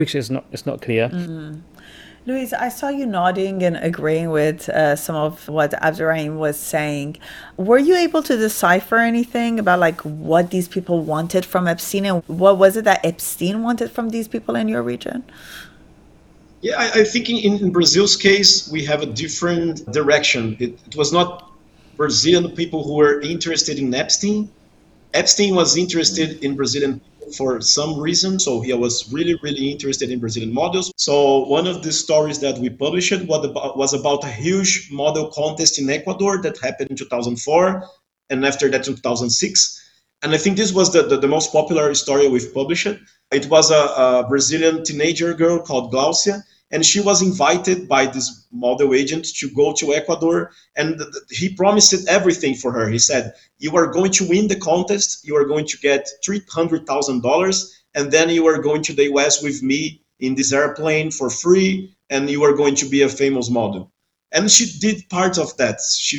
which is not, it's not clear. Louise, I saw you nodding and agreeing with some of what Abdurrahim was saying. Were you able to decipher anything about like what these people wanted from Epstein, and what was it that Epstein wanted from these people in your region? Yeah, I think in Brazil's case, we have a different direction. It was not Brazilian people who were interested in Epstein. Epstein was interested in Brazilian people for some reason, so he was really, really interested in Brazilian models. So one of the stories that we published was about a huge model contest in Ecuador that happened in 2004, and after that in 2006. And I think this was the most popular story we've published. It was a Brazilian teenager girl called Glaucia, and she was invited by this model agent to go to Ecuador, and he promised everything for her. He said, "You are going to win the contest, you are going to get $300,000, and then you are going to the US with me in this airplane for free, and you are going to be a famous model." And she did part of that.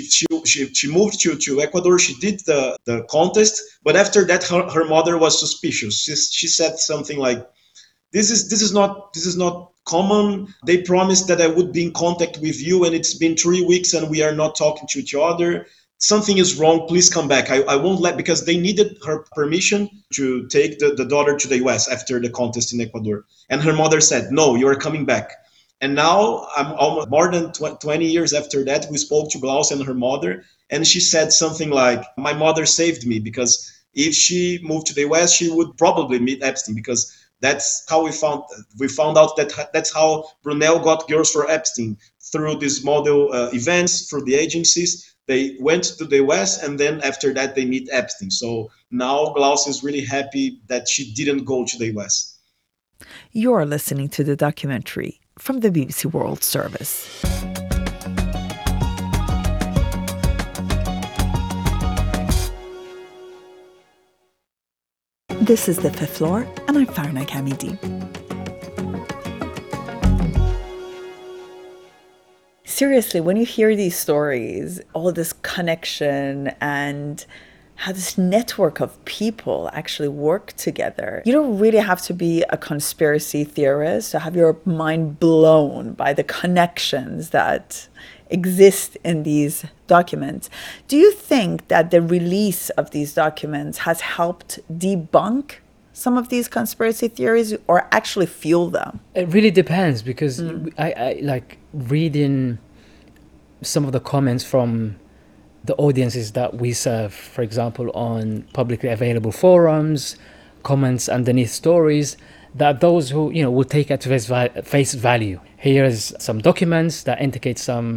She moved to Ecuador. She did the contest, but after that, her mother was suspicious. She said something like, "This is not common. They promised that I would be in contact with you, and it's been 3 weeks, and we are not talking to each other. Something is wrong. Please come back. I won't let," because they needed her permission to take the daughter to the US after the contest in Ecuador. And her mother said, "No, you are coming back." And now, I'm almost more than 20 years after that, we spoke to Glaucia and her mother, and she said something like, "My mother saved me, because if she moved to the US, she would probably meet Epstein, because that's how we found out that that's how Brunel got girls for Epstein, through these model events, through the agencies. They went to the US, and then after that they meet Epstein. So now Glaucia is really happy that she didn't go to the US. You're listening to the documentary from the BBC World Service. This is The Fifth Floor, and I'm Farna Hamidi. Seriously, when you hear these stories, all this connection and how this network of people actually work together, you don't really have to be a conspiracy theorist to have your mind blown by the connections that exist in these documents. Do you think that the release of these documents has helped debunk some of these conspiracy theories or actually fuel them? It really depends, because I like reading some of the comments from the audiences that we serve, for example, on publicly available forums, comments underneath stories, that those who, will take at face value. Here's some documents that indicate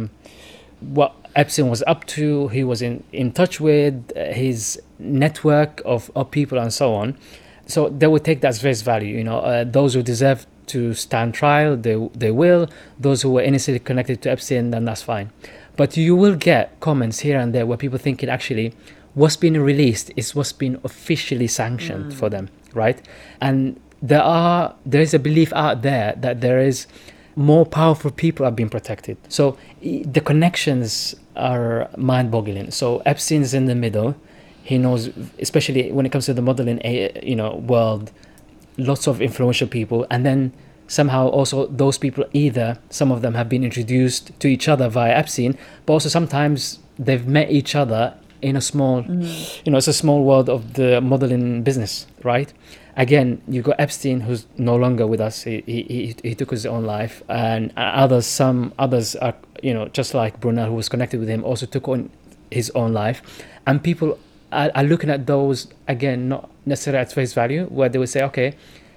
what Epstein was up to, he was in touch with, his network of people and so on. So they would take that as face value. Those who deserve to stand trial, they will. Those who were innocently connected to Epstein, then that's fine. But you will get comments here and there where people thinking, actually, what's been released is what's been officially sanctioned for them, right? And there is a belief out there that there is more powerful people are being protected. So the connections are mind-boggling. So Epstein is in the middle. He knows, especially when it comes to the modeling, world, lots of influential people, and then somehow also those people, either some of them have been introduced to each other via Epstein, but also sometimes they've met each other in a small, it's a small world of the modeling business, right? Again, you got Epstein, who's no longer with us. He took his own life, and some others are, just like Brunel, who was connected with him, also took on his own life. And people are looking at those, again, not necessarily at face value, where they would say, okay,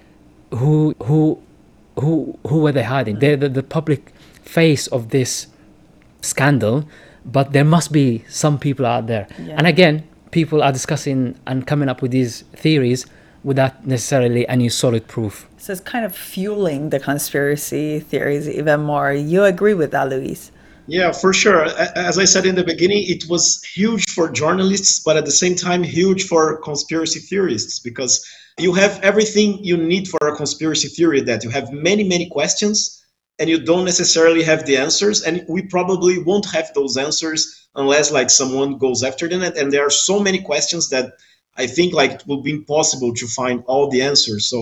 who were they hiding? They're the public face of this scandal, but there must be some people out there. Yeah. And again, people are discussing and coming up with these theories without necessarily any solid proof. So it's kind of fueling the conspiracy theories even more. You agree with that, Luis? Yeah, for sure. As I said in the beginning, it was huge for journalists, but at the same time, huge for conspiracy theorists, because you have everything you need for a conspiracy theory, that you have many, many questions, and you don't necessarily have the answers. And we probably won't have those answers unless like someone goes after them. And there are so many questions that I think like it will be impossible to find all the answers. So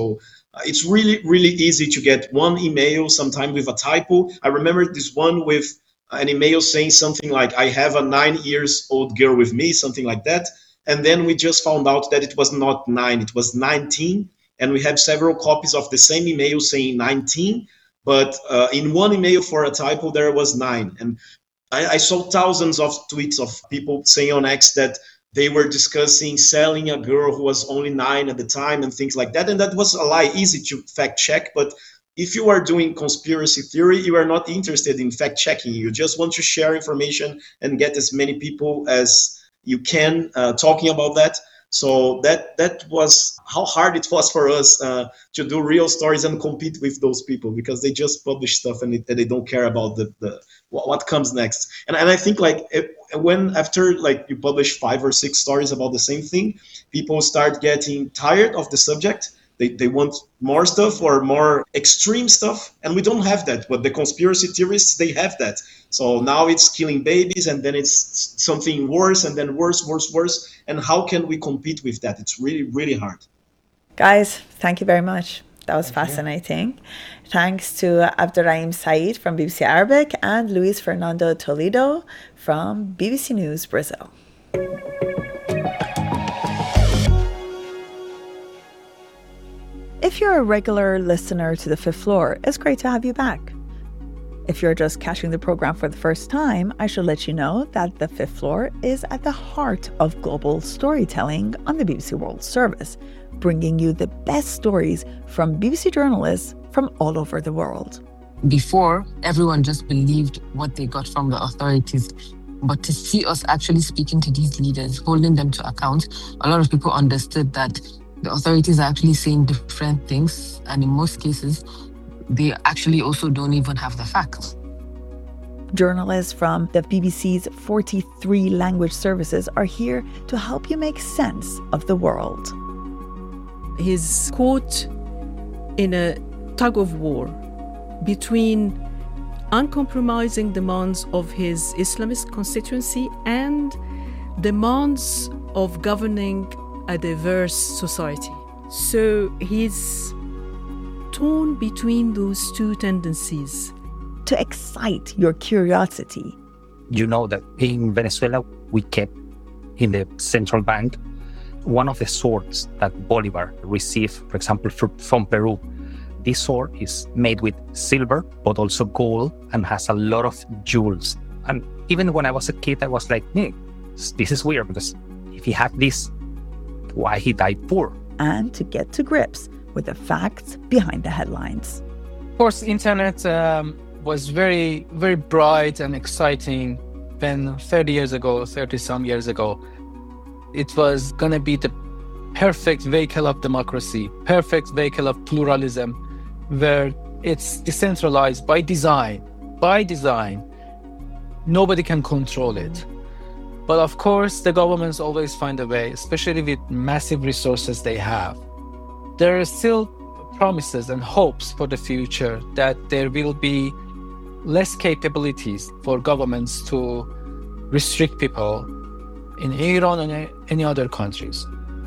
It's really, really easy to get one email, sometimes with a typo. I remember this one with an email saying something like, I have a 9-year-old girl with me, something like that. And then we just found out that it was not 9, it was 19. And we have several copies of the same email saying 19. But in one email for a typo, there was 9. And I saw thousands of tweets of people saying on X that they were discussing selling a girl who was only 9 at the time and things like that. And that was a lie, easy to fact check. But if you are doing conspiracy theory, you are not interested in fact checking. You just want to share information and get as many people as you can talking about that. So that was how hard it was for us to do real stories and compete with those people, because they just publish stuff and they don't care about the what comes next. And I think like when after like you publish 5 or 6 stories about the same thing, people start getting tired of the subject. They want more stuff or more extreme stuff, and we don't have that. But the conspiracy theorists, they have that. So now it's killing babies, and then it's something worse, and then worse. And how can we compete with that? It's really, really hard. Guys, thank you very much. That was fascinating. Thanks to Abderrahim Said from BBC Arabic and Luis Fernando Toledo from BBC News Brazil. If you're a regular listener to The Fifth Floor, it's great to have you back. If you're just catching the program for the first time, I should let you know that The Fifth Floor is at the heart of global storytelling on the BBC World Service, bringing you the best stories from BBC journalists from all over the world. Before, everyone just believed what they got from the authorities. But to see us actually speaking to these leaders, holding them to account, a lot of people understood that the authorities are actually saying different things, and in most cases, they actually also don't even have the facts. Journalists from the BBC's 43 language services are here to help you make sense of the world. He's caught in a tug of war between uncompromising demands of his Islamist constituency and demands of governing a diverse society. So he's torn between those two tendencies. To excite your curiosity. You know that in Venezuela, we kept in the central bank one of the swords that Bolivar received, for example, from Peru. This sword is made with silver, but also gold, and has a lot of jewels. And even when I was a kid, I was like, this is weird, because if he had this, why he died poor? And to get to grips with the facts behind the headlines. Of course, the internet was very, very bright and exciting when 30-some years ago. It was going to be the perfect vehicle of democracy, perfect vehicle of pluralism, where it's decentralized by design. By design, nobody can control it. But of course, the governments always find a way, especially with massive resources they have. There are still promises and hopes for the future that there will be less capabilities for governments to restrict people in Iran and any other countries.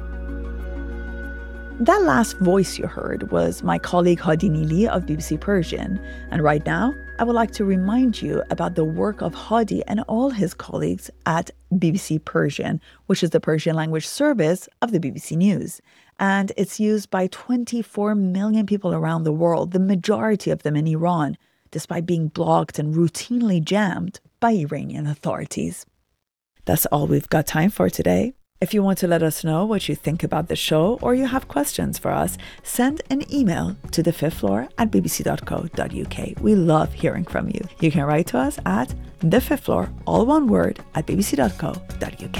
That last voice you heard was my colleague Hadi Nili of BBC Persian. And right now, I would like to remind you about the work of Hadi and all his colleagues at BBC Persian, which is the Persian language service of the BBC News. And it's used by 24 million people around the world, the majority of them in Iran, despite being blocked and routinely jammed by Iranian authorities. That's all we've got time for today. If you want to let us know what you think about the show or you have questions for us, send an email to thefifthfloor@bbc.co.uk. We love hearing from you. You can write to us at thefifthfloor, all one word, @bbc.co.uk.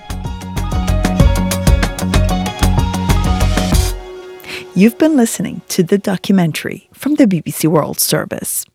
You've been listening to The Documentary from the BBC World Service.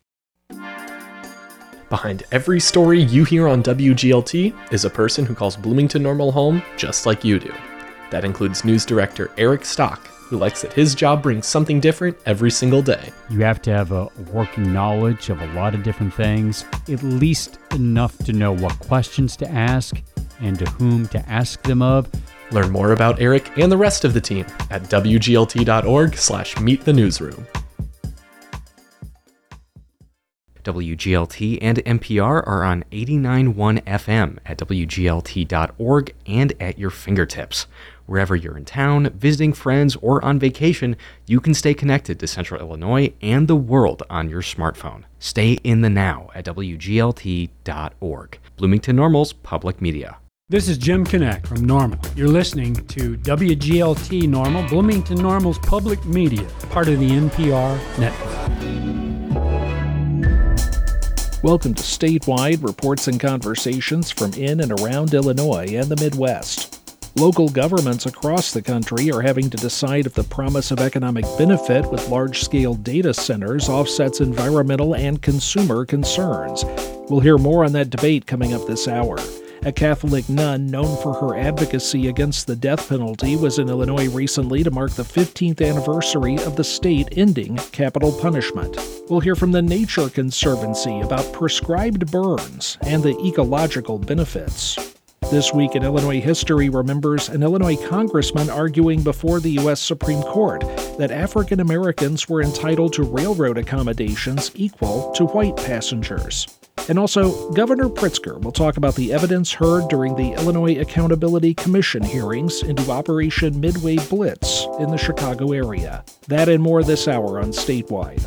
Behind every story you hear on WGLT is a person who calls Bloomington Normal home just like you do. That includes news director Eric Stock, who likes that his job brings something different every single day. You have to have a working knowledge of a lot of different things, at least enough to know what questions to ask and to whom to ask them of. Learn more about Eric and the rest of the team at wglt.org/meetthenewsroom. WGLT and NPR are on 89.1 FM at WGLT.org and at your fingertips. Wherever you're in town, visiting friends, or on vacation, you can stay connected to Central Illinois and the world on your smartphone. Stay in the now at WGLT.org. Bloomington Normal's public media. This is Jim Kinect from Normal. You're listening to WGLT Normal, Bloomington Normal's public media, part of the NPR network. Welcome to Statewide Reports and Conversations from in and around Illinois and the Midwest. Local governments across the country are having to decide if the promise of economic benefit with large-scale data centers offsets environmental and consumer concerns. We'll hear more on that debate coming up this hour. A Catholic nun known for her advocacy against the death penalty was in Illinois recently to mark the 15th anniversary of the state ending capital punishment. We'll hear from the Nature Conservancy about prescribed burns and the ecological benefits. This Week in Illinois History remembers an Illinois congressman arguing before the U.S. Supreme Court that African Americans were entitled to railroad accommodations equal to white passengers. And also, Governor Pritzker will talk about the evidence heard during the Illinois Accountability Commission hearings into Operation Midway Blitz in the Chicago area. That and more this hour on Statewide.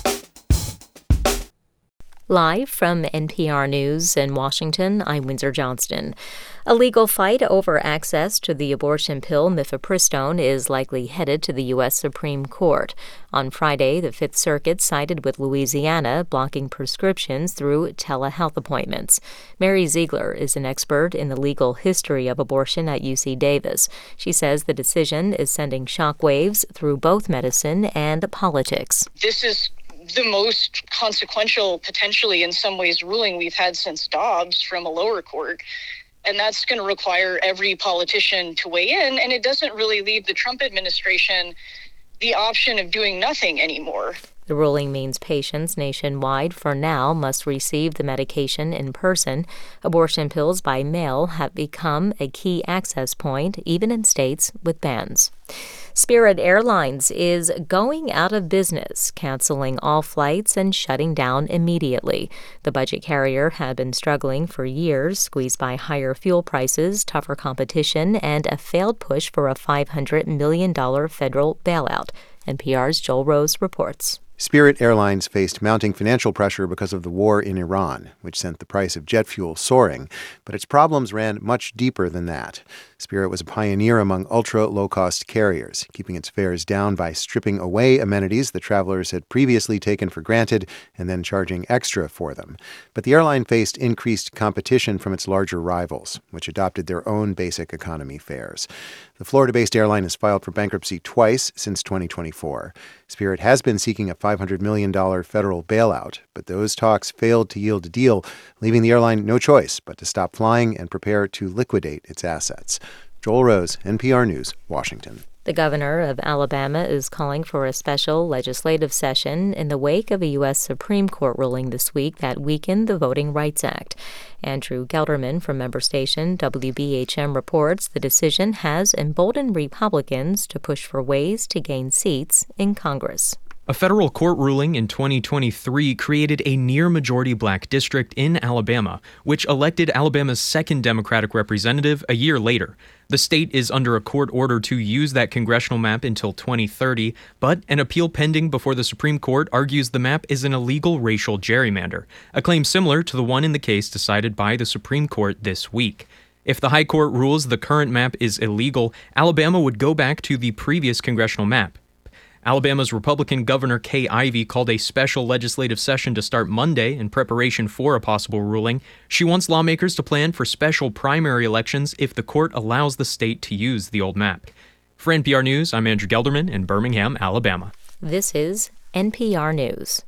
Live from NPR News in Washington, I'm Windsor Johnston. A legal fight over access to the abortion pill mifepristone is likely headed to the U.S. Supreme Court. On Friday, the Fifth Circuit sided with Louisiana, blocking prescriptions through telehealth appointments. Mary Ziegler is an expert in the legal history of abortion at UC Davis. She says the decision is sending shockwaves through both medicine and politics. This is the most consequential, potentially in some ways, ruling we've had since Dobbs from a lower court. And that's going to require every politician to weigh in. And it doesn't really leave the Trump administration the option of doing nothing anymore. The ruling means patients nationwide, for now, must receive the medication in person. Abortion pills by mail have become a key access point, even in states with bans. Spirit Airlines is going out of business, canceling all flights and shutting down immediately. The budget carrier had been struggling for years, squeezed by higher fuel prices, tougher competition, and a failed push for a $500 million federal bailout. NPR's Joel Rose reports. Spirit Airlines faced mounting financial pressure because of the war in Iran, which sent the price of jet fuel soaring. But its problems ran much deeper than that. Spirit was a pioneer among ultra-low-cost carriers, keeping its fares down by stripping away amenities that travelers had previously taken for granted and then charging extra for them. But the airline faced increased competition from its larger rivals, which adopted their own basic economy fares. The Florida-based airline has filed for bankruptcy twice since 2024. Spirit has been seeking a $500 million federal bailout, but those talks failed to yield a deal, leaving the airline no choice but to stop flying and prepare to liquidate its assets. Joel Rose, NPR News, Washington. The governor of Alabama is calling for a special legislative session in the wake of a U.S. Supreme Court ruling this week that weakened the Voting Rights Act. Andrew Gelderman from member station WBHM reports the decision has emboldened Republicans to push for ways to gain seats in Congress. A federal court ruling in 2023 created a near-majority black district in Alabama, which elected Alabama's second Democratic representative a year later. The state is under a court order to use that congressional map until 2030, but an appeal pending before the Supreme Court argues the map is an illegal racial gerrymander, a claim similar to the one in the case decided by the Supreme Court this week. If the High Court rules the current map is illegal, Alabama would go back to the previous congressional map. Alabama's Republican Governor Kay Ivey called a special legislative session to start Monday in preparation for a possible ruling. She wants lawmakers to plan for special primary elections if the court allows the state to use the old map. For NPR News, I'm Andrew Gelderman in Birmingham, Alabama. This is NPR News.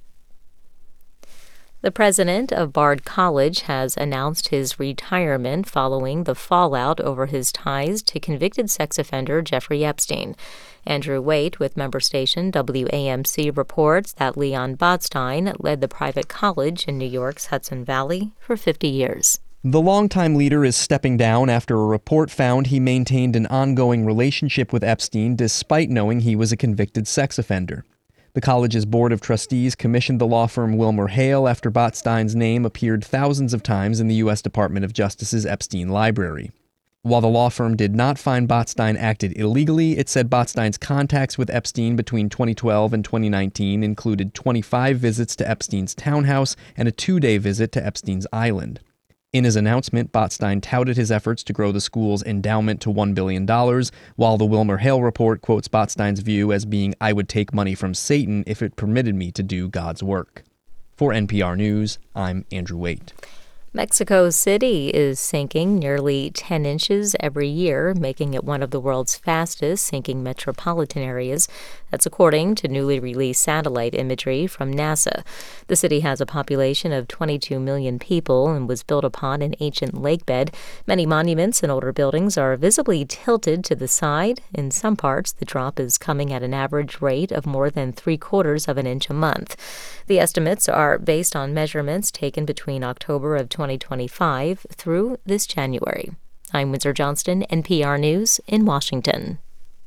The president of Bard College has announced his retirement following the fallout over his ties to convicted sex offender Jeffrey Epstein. Andrew Waite with member station WAMC reports that Leon Bodstein led the private college in New York's Hudson Valley for 50 years. The longtime leader is stepping down after a report found he maintained an ongoing relationship with Epstein despite knowing he was a convicted sex offender. The college's board of trustees commissioned the law firm WilmerHale after Botstein's name appeared thousands of times in the U.S. Department of Justice's Epstein library. While the law firm did not find Botstein acted illegally, it said Botstein's contacts with Epstein between 2012 and 2019 included 25 visits to Epstein's townhouse and a 2-day visit to Epstein's island. In his announcement, Botstein touted his efforts to grow the school's endowment to $1 billion, while the WilmerHale report quotes Botstein's view as being, "I would take money from Satan if it permitted me to do God's work." For NPR News, I'm Andrew Waite. Mexico City is sinking nearly 10 inches every year, making it one of the world's fastest sinking metropolitan areas. That's according to newly released satellite imagery from NASA. The city has a population of 22 million people and was built upon an ancient lakebed. Many monuments and older buildings are visibly tilted to the side. In some parts, the drop is coming at an average rate of more than 3/4 of an inch a month. The estimates are based on measurements taken between October of 2025 through this January. I'm Windsor Johnston, NPR News in Washington.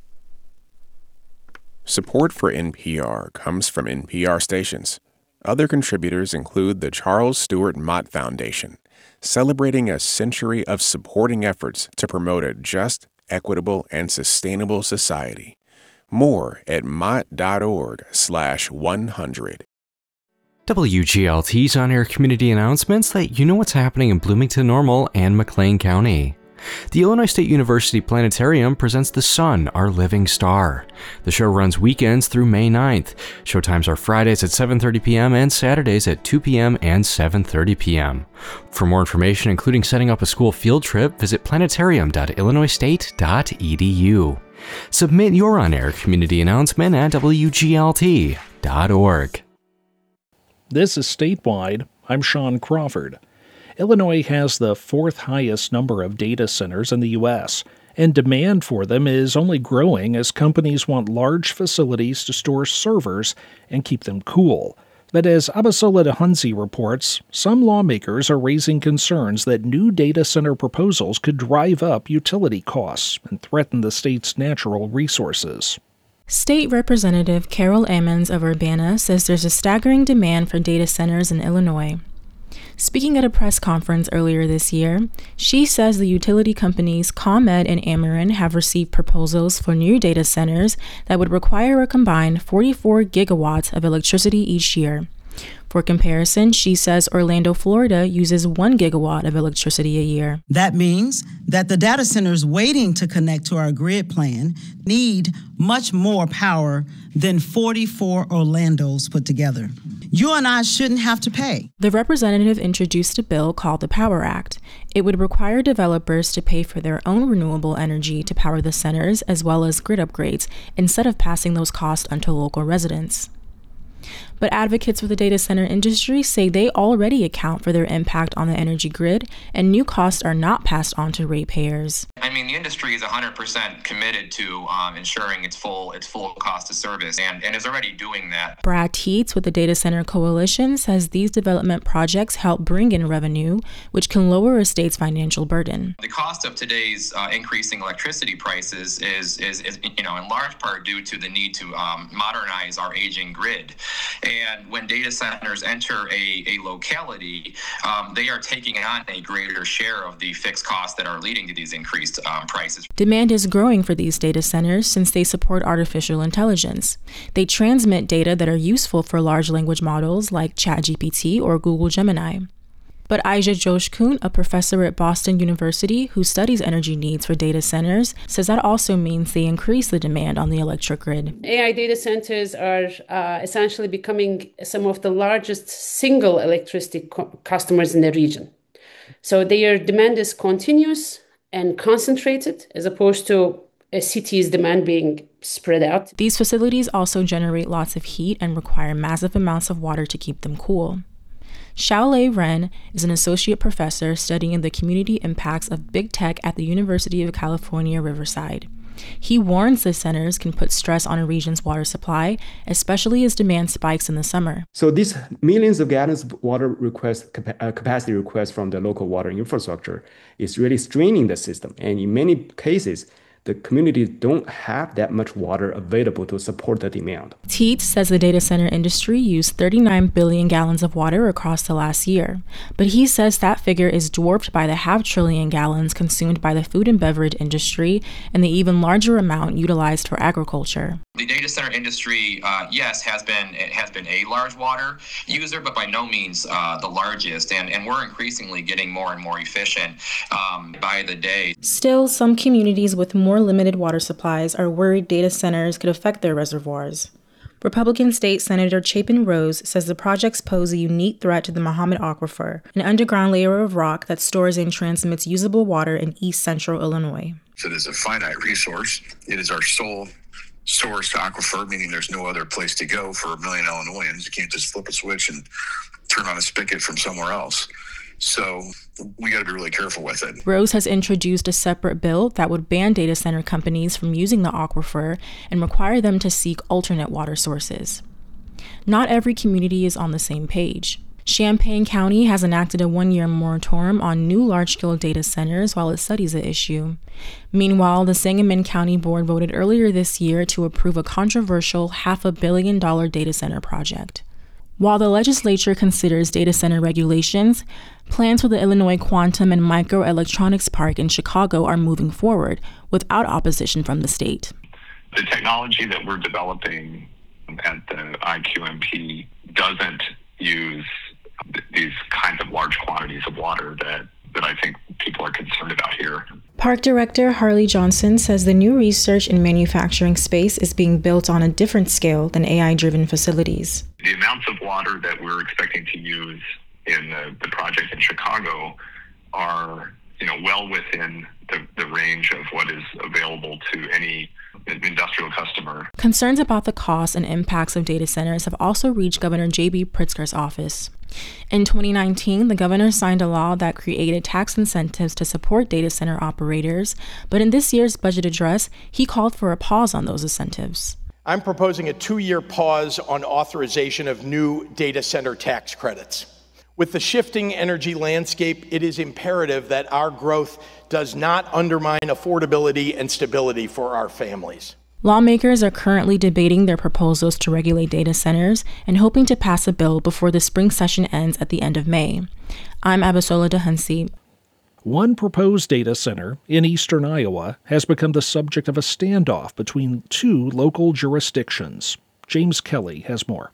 Support for NPR comes from NPR stations. Other contributors include the Charles Stewart Mott Foundation, celebrating a century of supporting efforts to promote a just, equitable, and sustainable society. More at mott.org/100. WGLT's on-air community announcements let you know what's happening in Bloomington Normal and McLean County. The Illinois State University Planetarium presents The Sun, Our Living Star. The show runs weekends through May 9th. Showtimes are Fridays at 7:30 p.m. and Saturdays at 2 p.m. and 7:30 p.m. For more information, including setting up a school field trip, visit planetarium.illinoisstate.edu. Submit your on-air community announcement at wglt.org. This is Statewide. I'm Sean Crawford. Illinois has the 4th highest number of data centers in the U.S., and demand for them is only growing as companies want large facilities to store servers and keep them cool. But as Abasola Dehunzi reports, some lawmakers are raising concerns that new data center proposals could drive up utility costs and threaten the state's natural resources. State Representative Carol Ammons of Urbana says there's a staggering demand for data centers in Illinois. Speaking at a press conference earlier this year, she says the utility companies ComEd and Ameren have received proposals for new data centers that would require a combined 44 gigawatts of electricity each year. For comparison, she says Orlando, Florida uses 1 gigawatt of electricity a year. That means that the data centers waiting to connect to our grid plan need much more power than 44 Orlandos put together. You and I shouldn't have to pay. The representative introduced a bill called the Power Act. It would require developers to pay for their own renewable energy to power the centers as well as grid upgrades instead of passing those costs onto local residents. But advocates for the data center industry say they already account for their impact on the energy grid, and new costs are not passed on to ratepayers. I mean, the industry is 100% committed to ensuring its full cost of service and is already doing that. Brad Teets with the Data Center Coalition says these development projects help bring in revenue, which can lower a state's financial burden. The cost of today's increasing electricity prices is in large part due to the need to modernize our aging grid. And when data centers enter a locality, they are taking on a greater share of the fixed costs that are leading to these increased prices. Demand is growing for these data centers since they support artificial intelligence. They transmit data that are useful for large language models like ChatGPT or Google Gemini. But Aija Joshkun, a professor at Boston University who studies energy needs for data centers, says that also means they increase the demand on the electric grid. AI data centers are essentially becoming some of the largest single electricity customers in the region. So their demand is continuous and concentrated as opposed to a city's demand being spread out. These facilities also generate lots of heat and require massive amounts of water to keep them cool. Xiaolei Ren is an associate professor studying the community impacts of big tech at the University of California, Riverside. He warns the centers can put stress on a region's water supply, especially as demand spikes in the summer. So these millions of gallons of water capacity requests from the local water infrastructure is really straining the system. And in many cases, the communities don't have that much water available to support the demand. Teets says the data center industry used 39 billion gallons of water across the last year, but he says that figure is dwarfed by the 500 billion gallons consumed by the food and beverage industry and the even larger amount utilized for agriculture. The data center industry, yes, has been a large water user, but by no means the largest, and we're increasingly getting more and more efficient by the day. Still, some communities with more limited water supplies are worried data centers could affect their reservoirs. Republican State Senator Chapin Rose says the projects pose a unique threat to the Mahomet Aquifer, an underground layer of rock that stores and transmits usable water in east central Illinois. So it is a finite resource. It is our sole source aquifer, meaning there's no other place to go for 1 million Illinoisans. You can't just flip a switch and turn on a spigot from somewhere else. So we got to be really careful with it. Rose has introduced a separate bill that would ban data center companies from using the aquifer and require them to seek alternate water sources. Not every community is on the same page. Champaign County has enacted a 1-year moratorium on new large-scale data centers while it studies the issue. Meanwhile, the Sangamon County Board voted earlier this year to approve a controversial $500 million data center project. While the legislature considers data center regulations, plans for the Illinois Quantum and Microelectronics Park in Chicago are moving forward without opposition from the state. The technology that we're developing at the IQMP doesn't use these kinds of large quantities of water that I think people are concerned about here. Park Director Harley Johnson says the new research and manufacturing space is being built on a different scale than AI-driven facilities. The amounts of water that we're expecting to use in the project in Chicago are, well within the range of what is available to any industrial customer. Concerns about the costs and impacts of data centers have also reached Governor J.B. Pritzker's office. In 2019, the governor signed a law that created tax incentives to support data center operators, but in this year's budget address, he called for a pause on those incentives. I'm proposing a 2-year pause on authorization of new data center tax credits. With the shifting energy landscape, it is imperative that our growth does not undermine affordability and stability for our families. Lawmakers are currently debating their proposals to regulate data centers and hoping to pass a bill before the spring session ends at the end of May. I'm Abisola DeHunsey. One proposed data center in eastern Iowa has become the subject of a standoff between two local jurisdictions. James Kelly has more.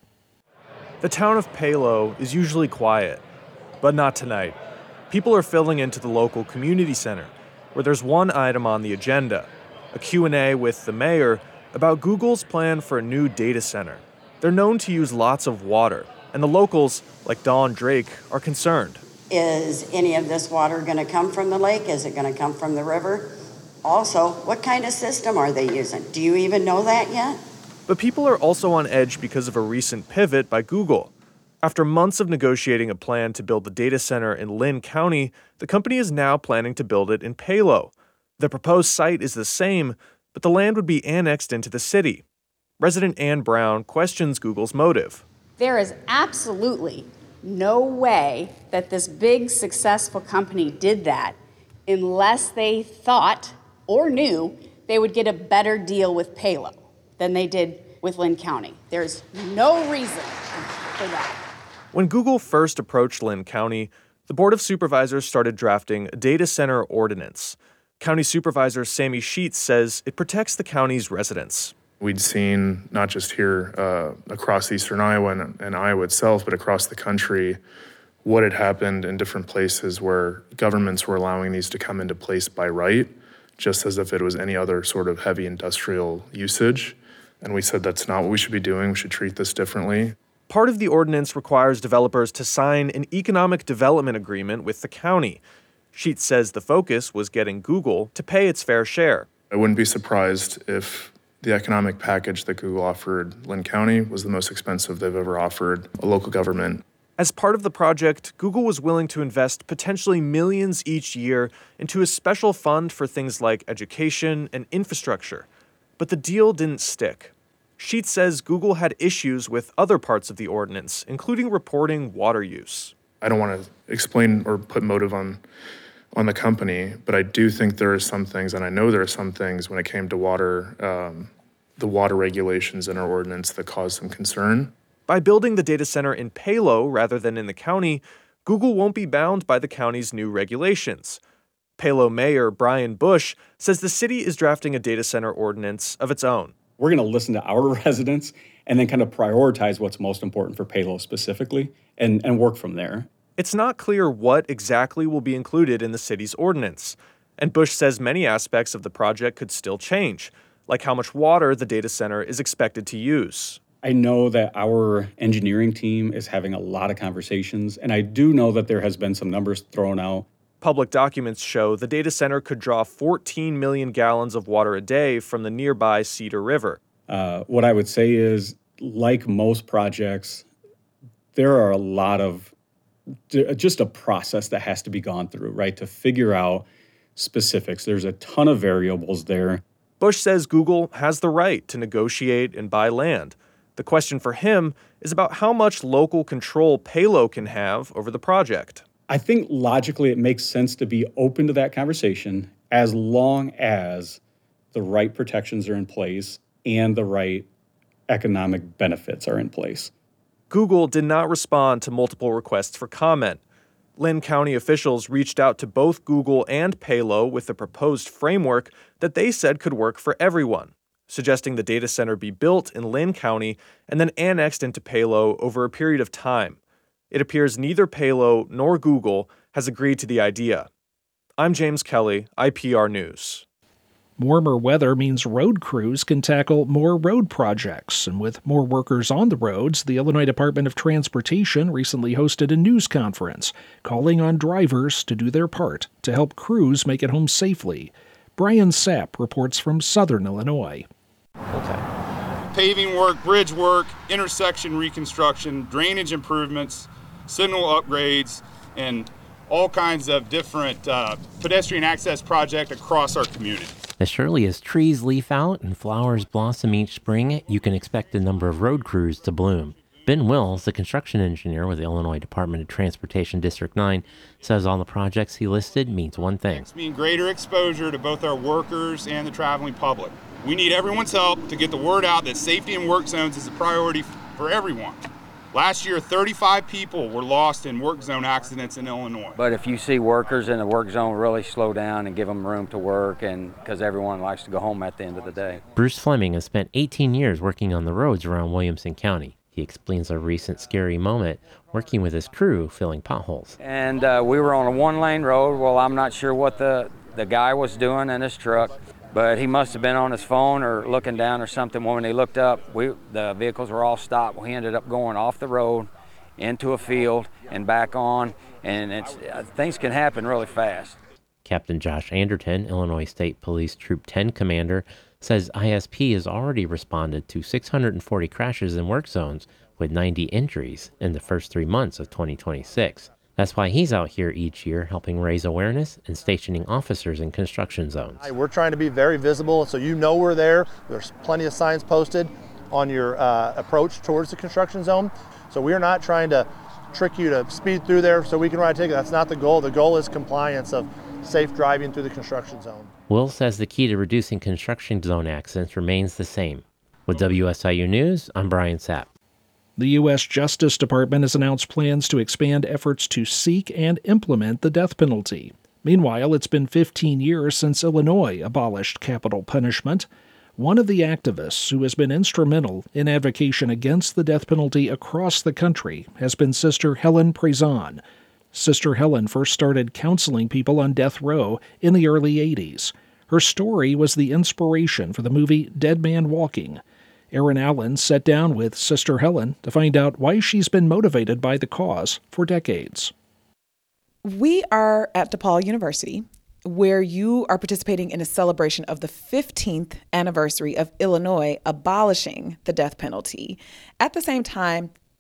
The town of Palo is usually quiet, but not tonight. People are filling into the local community center, where there's one item on the agenda, a Q&A with the mayor about Google's plan for a new data center. They're known to use lots of water, and the locals, like Dawn Drake, are concerned. Is any of this water going to come from the lake? Is it going to come from the river? Also, what kind of system are they using? Do you even know that yet? But people are also on edge because of a recent pivot by Google. After months of negotiating a plan to build the data center in Lynn County, the company is now planning to build it in Palo. The proposed site is the same, but the land would be annexed into the city. Resident Ann Brown questions Google's motive. There is absolutely no way that this big, successful company did that unless they thought or knew they would get a better deal with Palo than they did with Lynn County. There's no reason for that. When Google first approached Lynn County, the Board of Supervisors started drafting a data center ordinance. County Supervisor Sammy Sheets says it protects the county's residents. We'd seen, not just here across eastern Iowa and Iowa itself, but across the country, what had happened in different places where governments were allowing these to come into place by right, just as if it was any other sort of heavy industrial usage. And we said that's not what we should be doing. We should treat this differently. Part of the ordinance requires developers to sign an economic development agreement with the county. Sheets says the focus was getting Google to pay its fair share. I wouldn't be surprised if the economic package that Google offered Lynn County was the most expensive they've ever offered a local government. As part of the project, Google was willing to invest potentially millions each year into a special fund for things like education and infrastructure. But the deal didn't stick. Sheets says Google had issues with other parts of the ordinance, including reporting water use. I don't want to explain or put motive on the company, but I do think there are some things, and I know there are some things when it came to water, the water regulations in our ordinance that caused some concern. By building the data center in Palo rather than in the county, Google won't be bound by the county's new regulations. Palo Mayor Brian Bush says the city is drafting a data center ordinance of its own. We're going to listen to our residents and then kind of prioritize what's most important for Palo specifically and work from there. It's not clear what exactly will be included in the city's ordinance, and Bush says many aspects of the project could still change, like how much water the data center is expected to use. I know that our engineering team is having a lot of conversations, and I do know that there has been some numbers thrown out. Public documents show the data center could draw 14 million gallons of water a day from the nearby Cedar River. What I would say is, like most projects, there are a lot of just a process that has to be gone through, right, to figure out specifics. There's a ton of variables there. Bush says Google has the right to negotiate and buy land. The question for him is about how much local control Palo can have over the project. I think logically it makes sense to be open to that conversation as long as the right protections are in place and the right economic benefits are in place. Google did not respond to multiple requests for comment. Lynn County officials reached out to both Google and Palo with a proposed framework that they said could work for everyone, suggesting the data center be built in Lynn County and then annexed into Palo over a period of time. It appears neither Palo nor Google has agreed to the idea. I'm James Kelly, IPR News. Warmer weather means road crews can tackle more road projects, and with more workers on the roads, the Illinois Department of Transportation recently hosted a news conference calling on drivers to do their part to help crews make it home safely. Brian Sapp reports from Southern Illinois. Paving work, bridge work, intersection reconstruction, drainage improvements, signal upgrades, and all kinds of different pedestrian access projects across our community. As surely as trees leaf out and flowers blossom each spring, you can expect a number of road crews to bloom. Ben Wills, the construction engineer with the Illinois Department of Transportation District 9, says all the projects he listed means one thing. It's mean greater exposure to both our workers and the traveling public. We need everyone's help to get the word out that safety in work zones is a priority for everyone. Last year, 35 people were lost in work zone accidents in Illinois. But if you see workers in the work zone, really slow down and give them room to work, and because everyone likes to go home at the end of the day. Bruce Fleming has spent 18 years working on the roads around Williamson County. He explains a recent scary moment working with his crew filling potholes. And we were on a one-lane road. Well, I'm not sure what the guy was doing in his truck, but he must have been on his phone or looking down or something. When he looked up, the vehicles were all stopped. We ended up going off the road into a field and back on, and things can happen really fast. Captain Josh Anderton, Illinois State Police Troop 10 commander, says ISP has already responded to 640 crashes in work zones with 90 injuries in the first 3 months of 2026. That's why he's out here each year helping raise awareness and stationing officers in construction zones. We're trying to be very visible so you know we're there. There's plenty of signs posted on your approach towards the construction zone. So we're not trying to trick you to speed through there so we can write a ticket. That's not the goal. The goal is compliance of safe driving through the construction zone. Will says the key to reducing construction zone accidents remains the same. With WSIU News, I'm Brian Sapp. The U.S. Justice Department has announced plans to expand efforts to seek and implement the death penalty. Meanwhile, it's been 15 years since Illinois abolished capital punishment. One of the activists who has been instrumental in advocacy against the death penalty across the country has been Sister Helen Prezan. Sister Helen first started counseling people on death row in the early 80s. Her story was the inspiration for the movie Dead Man Walking. Aaron Allen sat down with Sister Helen to find out why she's been motivated by the cause for decades. We are at DePaul University, where you are participating in a celebration of the 15th anniversary of Illinois abolishing the death penalty. At the same time,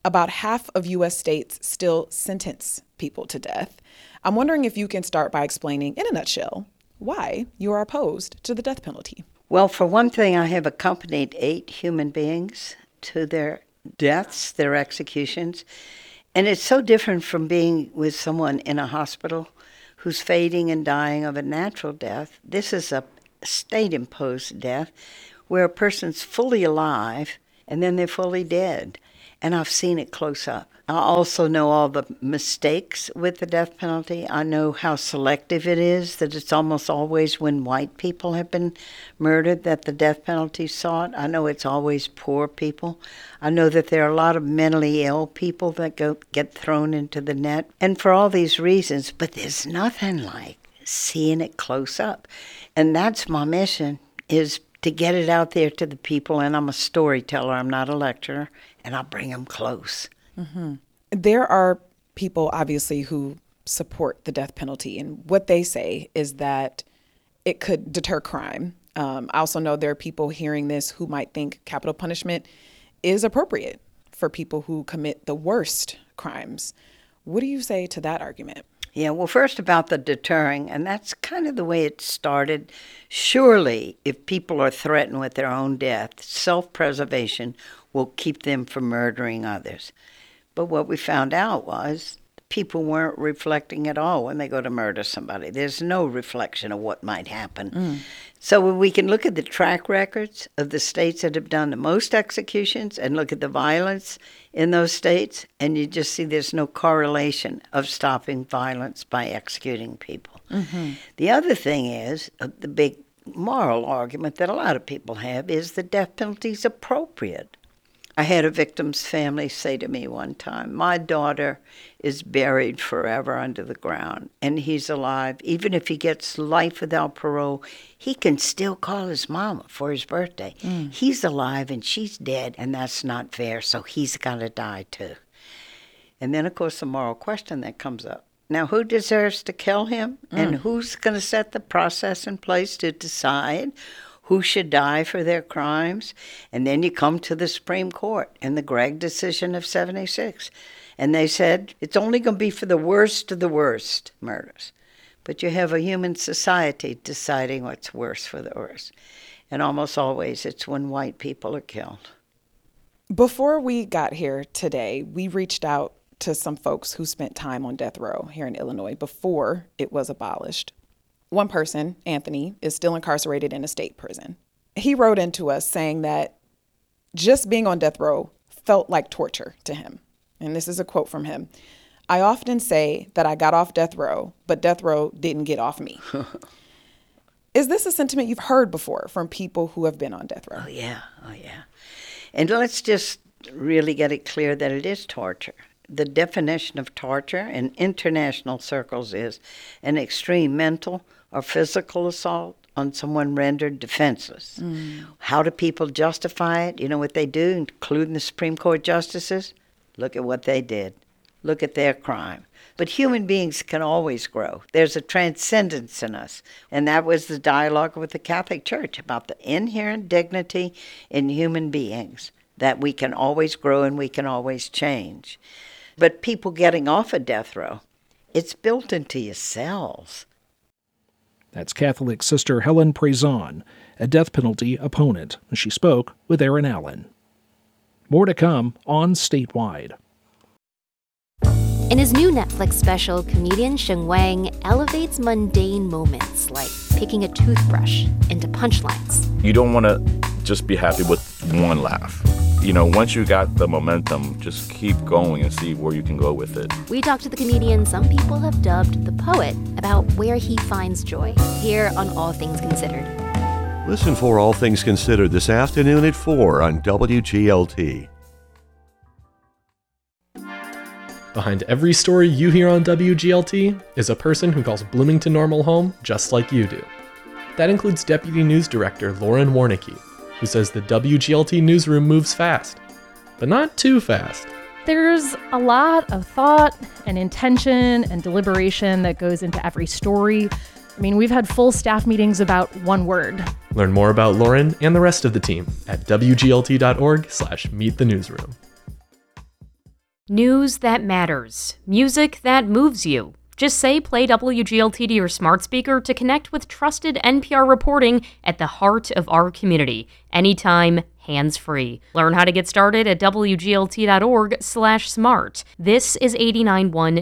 about half of U.S. states still sentence people to death. I'm wondering if you can start by explaining, in a nutshell, why you are opposed to the death penalty. Well, for one thing, I have accompanied 8 human beings to their deaths, their executions. And it's so different from being with someone in a hospital who's fading and dying of a natural death. This is a state-imposed death where a person's fully alive and then they're fully dead. And I've seen it close up. I also know all the mistakes with the death penalty. I know how selective it is, that it's almost always when white people have been murdered that the death penalty is sought. I know it's always poor people. I know that there are a lot of mentally ill people that get thrown into the net. And for all these reasons, but there's nothing like seeing it close up. And that's my mission, is to get it out there to the people. And I'm a storyteller, I'm not a lecturer, and I'll bring them close. Mm-hmm. There are people, obviously, who support the death penalty, and what they say is that it could deter crime. I also know there are people hearing this who might think capital punishment is appropriate for people who commit the worst crimes. What do you say to that argument? Yeah, well, first about the deterring, and that's kind of the way it started. Surely, if people are threatened with their own death, self-preservation will keep them from murdering others. But what we found out was people weren't reflecting at all when they go to murder somebody. There's no reflection of what might happen. So we can look at the track records of the states that have done the most executions and look at the violence in those states, and you just see there's no correlation of stopping violence by executing people. Mm-hmm. The other thing is, the big moral argument that a lot of people have is the death penalty is appropriate. I had a victim's family say to me one time, my daughter is buried forever under the ground, and he's alive. Even if he gets life without parole, he can still call his mama for his birthday. He's alive and she's dead, and that's not fair, so he's got to die too. And then, of course, the moral question that comes up. Now, who deserves to kill him? And who's going to set the process in place to decide who should die for their crimes? And then you come to the Supreme Court in the Gregg decision of 76. And they said it's only going to be for the worst of the worst murders. But you have a human society deciding what's worse for the worst. And almost always it's when white people are killed. Before we got here today, we reached out to some folks who spent time on death row here in Illinois before it was abolished. One person, Anthony, is still incarcerated in a state prison. He wrote into us saying that just being on death row felt like torture to him. And this is a quote from him. I often say that I got off death row, but death row didn't get off me. Is this a sentiment you've heard before from people who have been on death row? Oh, yeah. And let's just really get it clear that it is torture. The definition of torture in international circles is an extreme mental or physical assault on someone rendered defenseless. How do people justify it? You know what they do, including the Supreme Court justices? Look at what they did. Look at their crime. But human beings can always grow. There's a transcendence in us. And that was the dialogue with the Catholic Church about the inherent dignity in human beings, that we can always grow and we can always change. But people getting off a death row, it's built into your cells. That's Catholic Sister Helen Prezon, a death penalty opponent. She spoke with Aaron Allen. More to come on Statewide. In his new Netflix special, comedian Sheng Wang elevates mundane moments like picking a toothbrush into punchlines. You don't want to just be happy with one laugh. You know, once you got the momentum, just keep going and see where you can go with it. We talked to the comedian some people have dubbed the poet about where he finds joy, here on All Things Considered. Listen for All Things Considered this afternoon at 4 on WGLT. Behind every story you hear on WGLT is a person who calls Bloomington Normal home just like you do. That includes Deputy News Director Lauren Warnicki, who says the WGLT newsroom moves fast, but not too fast. There's a lot of thought and intention and deliberation that goes into every story. I mean, we've had full staff meetings about one word. Learn more about Lauren and the rest of the team at WGLT.org/meetthenewsroom. News that matters. Music that moves you. Just say play WGLT to your smart speaker to connect with trusted NPR reporting at the heart of our community. Anytime, hands-free. Learn how to get started at WGLT.org/smart. This is 89.1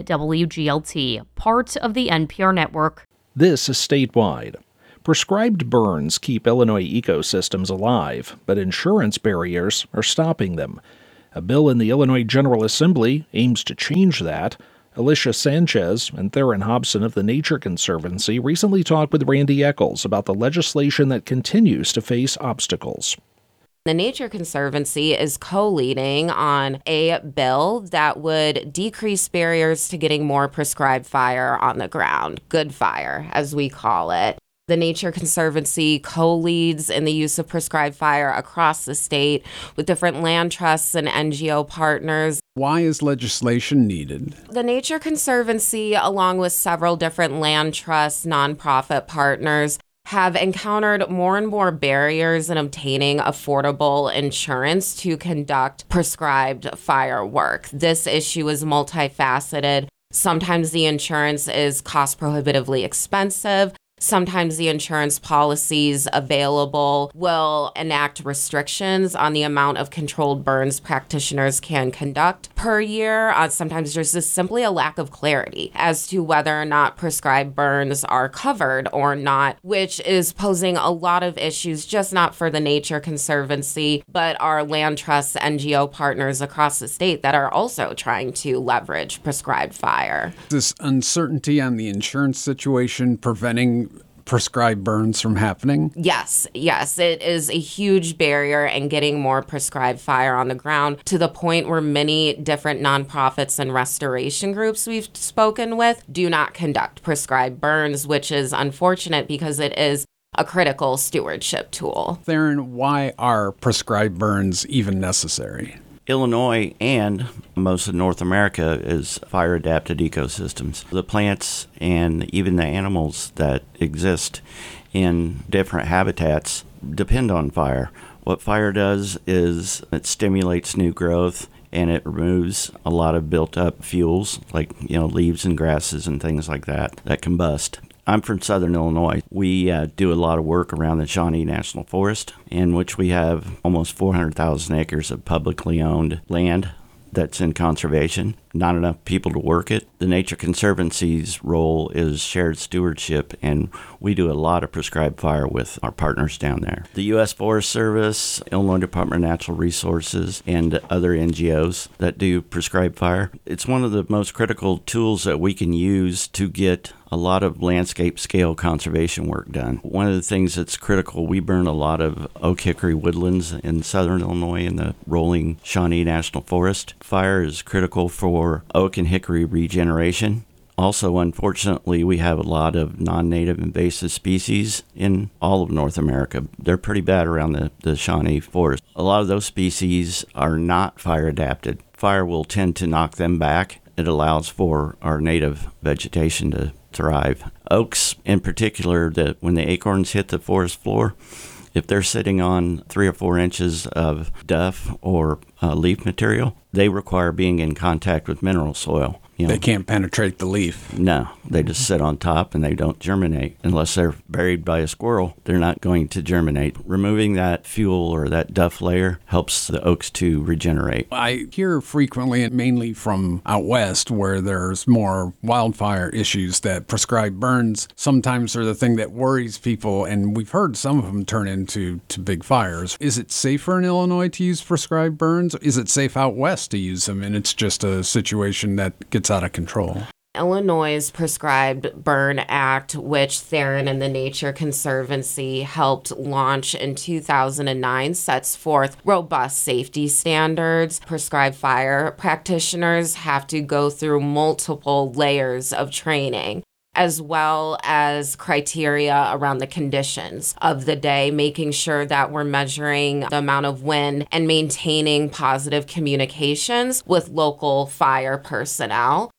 WGLT, part of the NPR network. This is Statewide. Prescribed burns keep Illinois ecosystems alive, but insurance barriers are stopping them. A bill in the Illinois General Assembly aims to change that. Alicia Sanchez and Theron Hobson of the Nature Conservancy recently talked with Randy Eccles about the legislation that continues to face obstacles. The Nature Conservancy is co-leading on a bill that would decrease barriers to getting more prescribed fire on the ground, good fire, as we call it. The Nature Conservancy co-leads in the use of prescribed fire across the state with different land trusts and NGO partners. Why is legislation needed? The Nature Conservancy, along with several different land trusts, nonprofit partners, have encountered more and more barriers in obtaining affordable insurance to conduct prescribed fire work. This issue is multifaceted. Sometimes the insurance is cost prohibitively expensive. Sometimes the insurance policies available will enact restrictions on the amount of controlled burns practitioners can conduct per year. Sometimes there's just simply a lack of clarity as to whether or not prescribed burns are covered or not, which is posing a lot of issues, just not for the Nature Conservancy, but our land trusts, NGO partners across the state that are also trying to leverage prescribed fire. This uncertainty on the insurance situation preventing prescribed burns from happening? Yes, it is a huge barrier in getting more prescribed fire on the ground, to the point where many different nonprofits and restoration groups we've spoken with do not conduct prescribed burns, which is unfortunate because it is a critical stewardship tool. Theron, why are prescribed burns even necessary? Illinois and most of North America is fire-adapted ecosystems. The plants and even the animals that exist in different habitats depend on fire. What fire does is it stimulates new growth, and it removes a lot of built-up fuels like leaves and grasses and things like that combust. I'm from Southern Illinois. We do a lot of work around the Shawnee National Forest, in which we have almost 400,000 acres of publicly owned land that's in conservation. Not enough people to work it. The Nature Conservancy's role is shared stewardship, and we do a lot of prescribed fire with our partners down there. The U.S. Forest Service, Illinois Department of Natural Resources, and other NGOs that do prescribed fire. It's one of the most critical tools that we can use to get a lot of landscape scale conservation work done. One of the things that's critical, we burn a lot of oak hickory woodlands in southern Illinois in the rolling Shawnee National Forest. Fire is critical for oak and hickory regeneration. Also, unfortunately, we have a lot of non-native invasive species in all of North America. They're pretty bad around the Shawnee Forest. A lot of those species are not fire adapted. Fire will tend to knock them back. It allows for our native vegetation to thrive. Oaks, in particular, that when the acorns hit the forest floor, if they're sitting on 3 or 4 inches of duff or leaf material, they require being in contact with mineral soil. They can't penetrate the leaf. No, they just sit on top and they don't germinate. Unless they're buried by a squirrel, they're not going to germinate. Removing that fuel or that duff layer helps the oaks to regenerate. I hear frequently, and mainly from out west, where there's more wildfire issues, that prescribed burns sometimes are the thing that worries people, and we've heard some of them turn into big fires. Is it safer in Illinois to use prescribed burns? Is it safe out west to use them, and it's just a situation that gets out of control? Illinois' Prescribed Burn Act, which Theron and the Nature Conservancy helped launch in 2009, sets forth robust safety standards. Prescribed fire practitioners have to go through multiple layers of training, as well as criteria around the conditions of the day, making sure that we're measuring the amount of wind and maintaining positive communications with local fire personnel.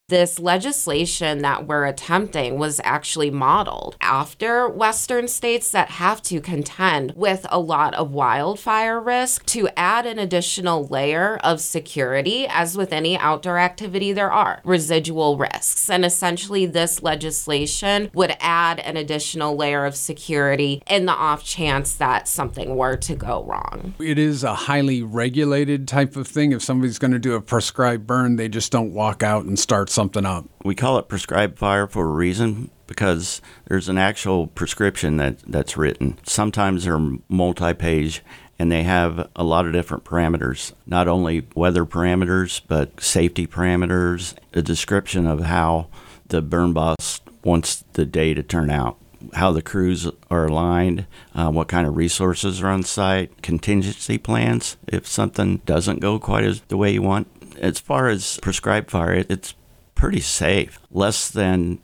This legislation that we're attempting was actually modeled after Western states that have to contend with a lot of wildfire risk to add an additional layer of security, as with any outdoor activity there are residual risks. And essentially this legislation would add an additional layer of security in the off chance that something were to go wrong. It is a highly regulated type of thing. If somebody's going to do a prescribed burn, they just don't walk out and start something up. We call it prescribed fire for a reason, because there's an actual prescription that's written. Sometimes they're multi-page, and they have a lot of different parameters, not only weather parameters, but safety parameters, a description of how the burn boss wants the day to turn out, how the crews are aligned, what kind of resources are on site, contingency plans if something doesn't go quite as the way you want. As far as prescribed fire, it's pretty safe. Less than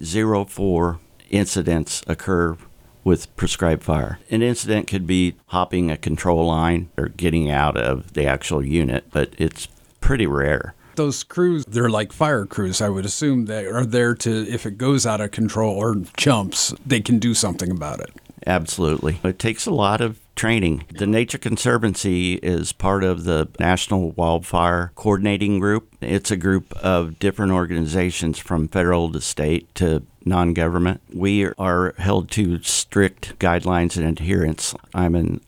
0.04 incidents occur with prescribed fire. An incident could be hopping a control line or getting out of the actual unit, but it's pretty rare. Those crews, they're like fire crews. I would assume they are there to, if it goes out of control or jumps, they can do something about it. Absolutely. It takes a lot of training. The Nature Conservancy is part of the National Wildfire Coordinating Group. It's a group of different organizations from federal to state to non-government. We are held to strict guidelines and adherence. I'm an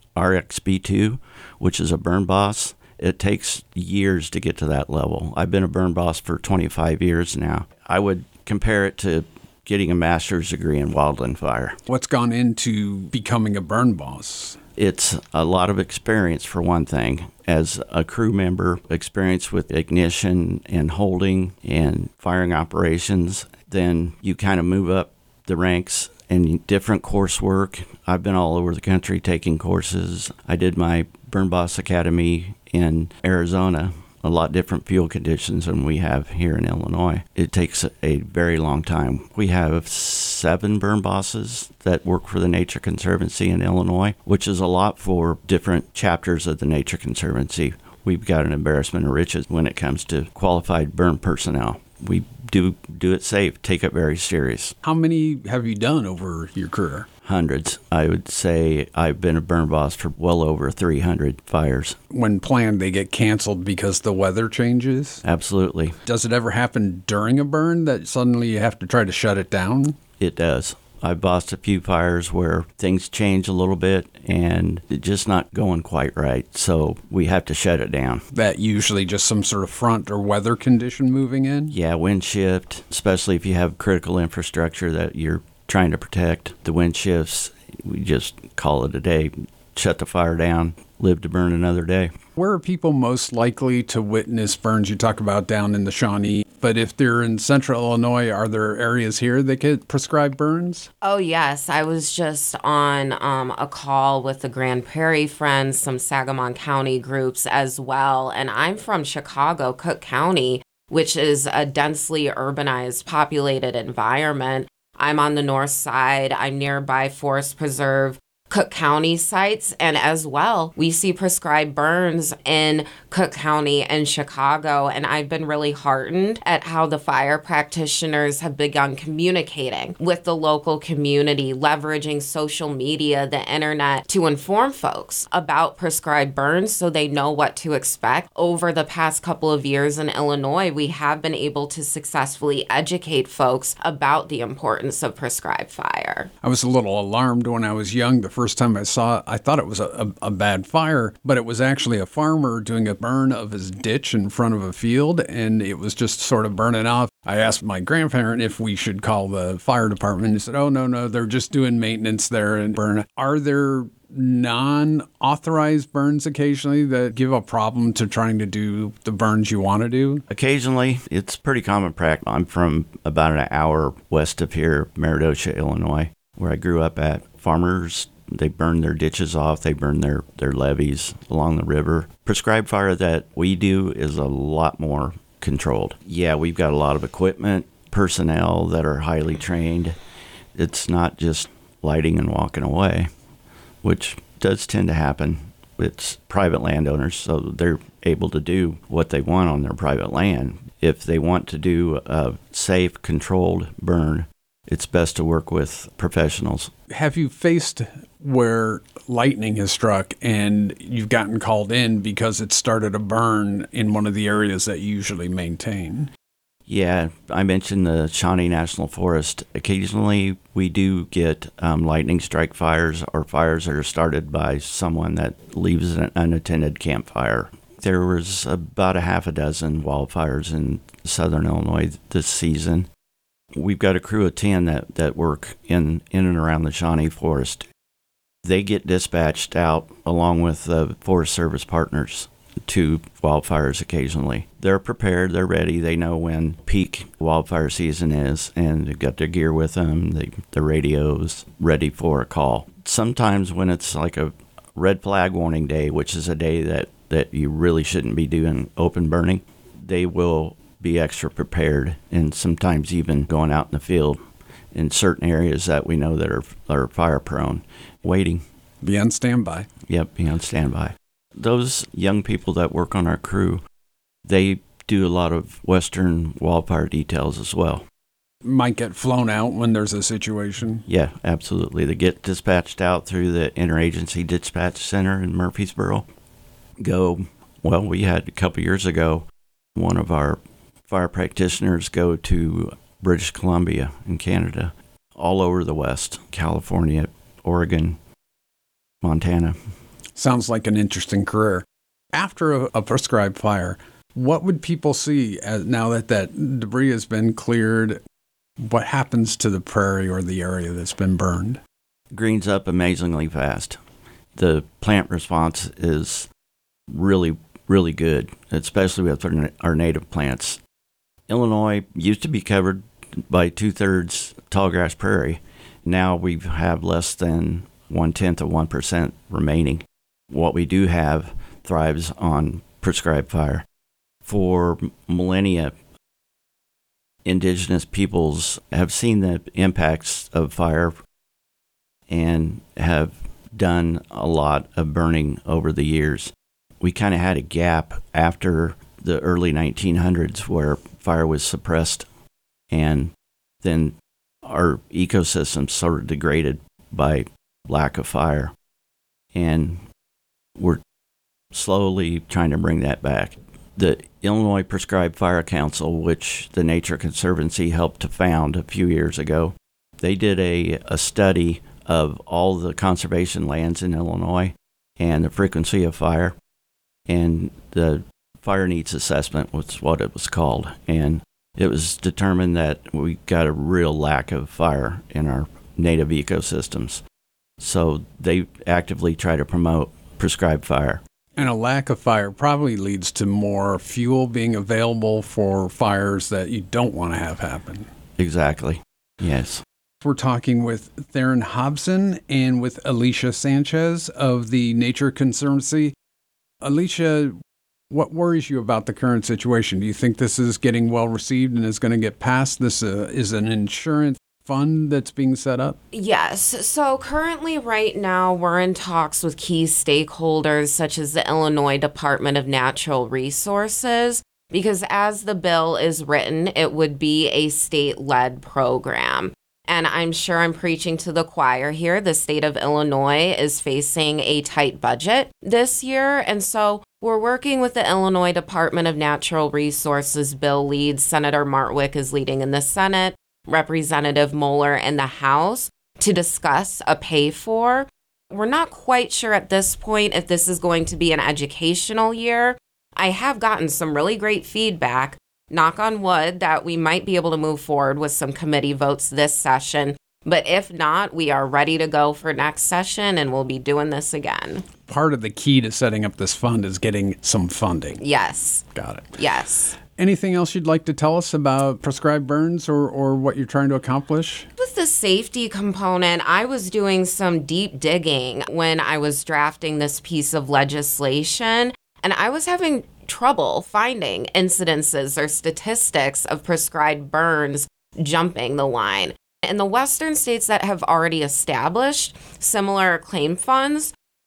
RXB2, which is a burn boss. It takes years to get to that level. I've been a burn boss for 25 years now. I would compare it to getting a master's degree in wildland fire. What's gone into becoming a burn boss? It's a lot of experience, for one thing. As a crew member, experience with ignition and holding and firing operations, then you kind of move up the ranks and different coursework. I've been all over the country taking courses. I did my Burn Boss Academy in Arizona. A lot different fuel conditions than we have here in Illinois. It takes a very long time. We have 7 burn bosses that work for the Nature Conservancy in Illinois, which is a lot for different chapters of the Nature Conservancy. We've got an embarrassment of riches when it comes to qualified burn personnel. We do it safe, take it very serious. How many have you done over your career? Hundreds. I would say I've been a burn boss for well over 300 fires. When planned, they get canceled because the weather changes? Absolutely. Does it ever happen during a burn that suddenly you have to try to shut it down? It does. I've bossed a few fires where things change a little bit and it's just not going quite right, so we have to shut it down. That usually just some sort of front or weather condition moving in? Yeah, wind shift, especially if you have critical infrastructure that you're trying to protect. The wind shifts, we just call it a day, shut the fire down, live to burn another day. Where are people most likely to witness burns? You talk about down in the Shawnee, but if they're in central Illinois, are there areas here that get prescribed burns? Oh, yes. I was just on a call with the Grand Prairie Friends, some Sangamon County groups as well. And I'm from Chicago, Cook County, which is a densely urbanized, populated environment. I'm on the north side. I'm nearby Forest Preserve, Cook County sites, and as well, we see prescribed burns in Cook County and Chicago, and I've been really heartened at how the fire practitioners have begun communicating with the local community, leveraging social media, the internet, to inform folks about prescribed burns so they know what to expect. Over the past couple of years in Illinois, we have been able to successfully educate folks about the importance of prescribed fire. I was a little alarmed when I was young. The first time I saw it, I thought it was a bad fire, but it was actually a farmer doing a burn of his ditch in front of a field, and it was just sort of burning off. I asked my grandparent if we should call the fire department. He said, oh, no, they're just doing maintenance there and burn. Are there non-authorized burns occasionally that give a problem to trying to do the burns you want to do? Occasionally. It's pretty common practice. I'm from about an hour west of here, Meredosia, Illinois, where I grew up at. Farmers, they burn their ditches off. They burn their levees along the river. Prescribed fire that we do is a lot more controlled. Yeah, we've got a lot of equipment, personnel that are highly trained. It's not just lighting and walking away, which does tend to happen It's private landowners, so they're able to do what they want on their private land. If they want to do a safe, controlled burn, it's best to work with professionals. Have you faced where lightning has struck and you've gotten called in because it started a burn in one of the areas that you usually maintain? Yeah, I mentioned the Shawnee National Forest. Occasionally, we do get lightning strike fires or fires that are started by someone that leaves an unattended campfire. There was about a half a dozen wildfires in southern Illinois this season. We've got a crew of 10 that work in and around the Shawnee Forest. They get dispatched out along with the Forest Service partners to wildfires occasionally. They're prepared, they're ready, they know when peak wildfire season is, and they've got their gear with them, the radios ready for a call. Sometimes when it's like a red flag warning day, which is a day that you really shouldn't be doing open burning, they will be extra prepared and sometimes even going out in the field in certain areas that we know that are fire prone, waiting. Be on standby. Yep, be on standby. Those young people that work on our crew, they do a lot of Western wildfire details as well. Might get flown out when there's a situation. Yeah, absolutely. They get dispatched out through the Interagency Dispatch Center in Murfreesboro. We had a couple years ago, one of our fire practitioners go to British Columbia in Canada, all over the West, California, Oregon, Montana. Sounds like an interesting career. After a prescribed fire, what would people see now that debris has been cleared? What happens to the prairie or the area that's been burned? Greens up amazingly fast. The plant response is really, really good, especially with our native plants. Illinois used to be covered by 2/3 tallgrass prairie. Now we have less than 0.1% remaining. What we do have thrives on prescribed fire. For millennia, indigenous peoples have seen the impacts of fire and have done a lot of burning over the years. We kind of had a gap after the early 1900s where fire was suppressed, and then our ecosystem sort of degraded by lack of fire. And we're slowly trying to bring that back. The Illinois Prescribed Fire Council, which the Nature Conservancy helped to found a few years ago, they did a study of all the conservation lands in Illinois and the frequency of fire. And the fire needs assessment was what it was called. And it was determined that we got a real lack of fire in our native ecosystems. So they actively try to promote prescribed fire. And a lack of fire probably leads to more fuel being available for fires that you don't want to have happen. Exactly. Yes. We're talking with Theron Hobson and with Alicia Sanchez of the Nature Conservancy. Alicia, what worries you about the current situation? Do you think this is getting well received and is going to get passed? This is an insurance fund that's being set up? Yes. So currently right now we're in talks with key stakeholders such as the Illinois Department of Natural Resources, because as the bill is written, it would be a state-led program. And I'm sure I'm preaching to the choir here. The state of Illinois is facing a tight budget this year. And so we're working with the Illinois Department of Natural Resources bill lead. Senator Martwick is leading in the Senate, Representative Moeller in the House, to discuss a pay-for. We're not quite sure at this point if this is going to be an educational year. I have gotten some really great feedback, knock on wood, that we might be able to move forward with some committee votes this session. But if not, we are ready to go for next session, and we'll be doing this again. Part of the key to setting up this fund is getting some funding. Yes. Got it. Yes. Anything else you'd like to tell us about prescribed burns or what you're trying to accomplish? With the safety component, I was doing some deep digging when I was drafting this piece of legislation, and I was having trouble finding incidences or statistics of prescribed burns jumping the line. In the western states that have already established similar claim funds,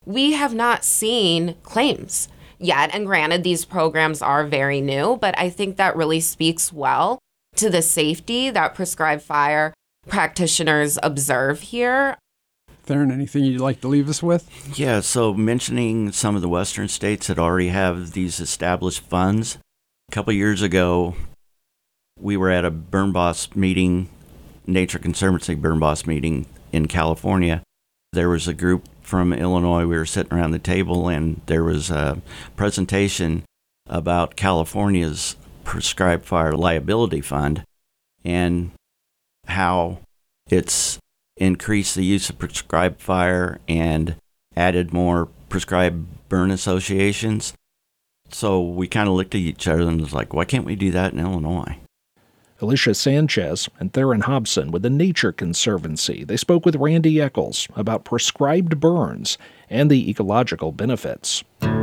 we have not seen claims yet. And granted, these programs are very new, but I think that really speaks well to the safety that prescribed fire practitioners observe here. Theron, anything you'd like to leave us with? Yeah, so mentioning some of the western states that already have these established funds. A couple years ago, we were at a Burn Boss meeting, Nature Conservancy Burn Boss meeting in California. There was a group from Illinois. We were sitting around the table, and there was a presentation about California's Prescribed Fire Liability Fund and how it's increased the use of prescribed fire and added more prescribed burn associations. So we kind of looked at each other and was like, why can't we do that in Illinois? Alicia Sanchez and Theron Hobson with the Nature Conservancy. They spoke with Randy Eccles about prescribed burns and the ecological benefits.